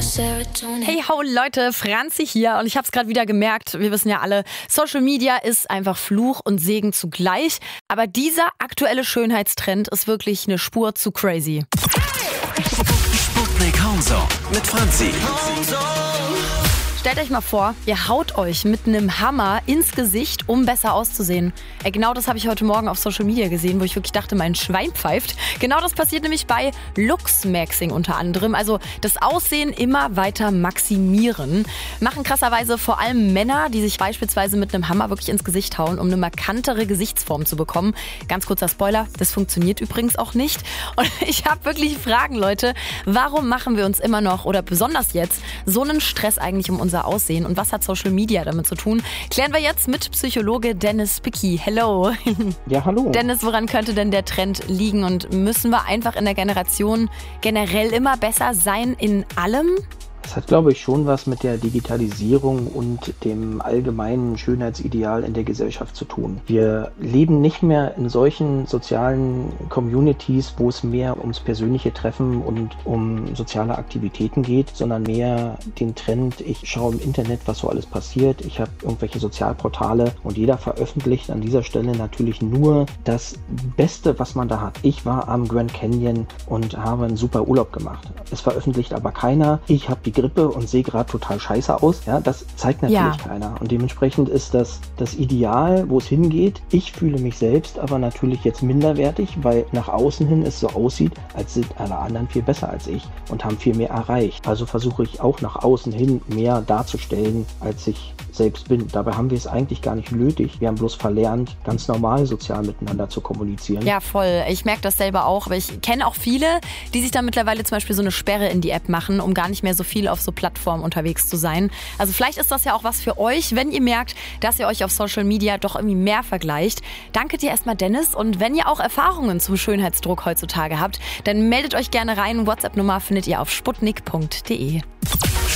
Hey ho Leute, Franzi hier und ich habe es gerade wieder gemerkt, wir wissen ja alle, Social Media ist einfach Fluch und Segen zugleich, aber dieser aktuelle Schönheitstrend ist wirklich eine Spur zu crazy. Sputnik Homezone mit Franzi. Stellt euch mal vor, ihr haut euch mit einem Hammer ins Gesicht, um besser auszusehen. Genau das habe ich heute Morgen auf Social Media gesehen, wo ich wirklich dachte, mein Schwein pfeift. Genau das passiert nämlich bei Luxmaxing unter anderem. Also das Aussehen immer weiter maximieren. Machen krasserweise vor allem Männer, die sich beispielsweise mit einem Hammer wirklich ins Gesicht hauen, um eine markantere Gesichtsform zu bekommen. Ganz kurzer Spoiler, das funktioniert übrigens auch nicht. Und ich habe wirklich Fragen, Leute. Warum machen wir uns immer noch oder besonders jetzt so einen Stress eigentlich um unser Aussehen und was hat Social Media damit zu tun? Klären wir jetzt mit Psychologe Dennis Picky. Hello. Ja, hallo. Dennis, woran könnte denn der Trend liegen und müssen wir einfach in der Generation generell immer besser sein in allem? Das hat, glaube ich, schon was mit der Digitalisierung und dem allgemeinen Schönheitsideal in der Gesellschaft zu tun. Wir leben nicht mehr in solchen sozialen Communities, wo es mehr ums persönliche Treffen und um soziale Aktivitäten geht, sondern mehr den Trend, ich schaue im Internet, was so alles passiert, ich habe irgendwelche Sozialportale und jeder veröffentlicht an dieser Stelle natürlich nur das Beste, was man da hat. Ich war am Grand Canyon und habe einen super Urlaub gemacht. Es veröffentlicht aber keiner, ich habe die Grippe und sehe gerade total scheiße aus. Ja, das zeigt natürlich keiner. Und dementsprechend ist das Ideal, wo es hingeht. Ich fühle mich selbst aber natürlich jetzt minderwertig, weil nach außen hin es so aussieht, als sind alle anderen viel besser als ich und haben viel mehr erreicht. Also versuche ich auch nach außen hin mehr darzustellen, als ich selbst bin. Dabei haben wir es eigentlich gar nicht nötig. Wir haben bloß verlernt, ganz normal sozial miteinander zu kommunizieren. Ja, voll. Ich merke das selber auch, aber ich kenne auch viele, die sich da mittlerweile zum Beispiel so eine Sperre in die App machen, um gar nicht mehr so viel auf so Plattformen unterwegs zu sein. Also vielleicht ist das ja auch was für euch, wenn ihr merkt, dass ihr euch auf Social Media doch irgendwie mehr vergleicht. Danke dir erstmal, Dennis. Und wenn ihr auch Erfahrungen zum Schönheitsdruck heutzutage habt, dann meldet euch gerne rein. WhatsApp-Nummer findet ihr auf sputnik.de.